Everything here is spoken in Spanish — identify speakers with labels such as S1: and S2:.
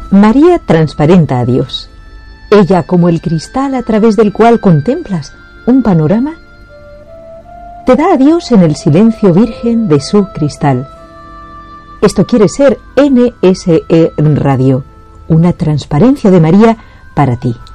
S1: María transparenta a Dios. Ella, como el cristal a través del cual contemplas un panorama, te da a Dios en el silencio virgen de su cristal. Esto quiere ser NSE Radio, una transparencia de María para ti.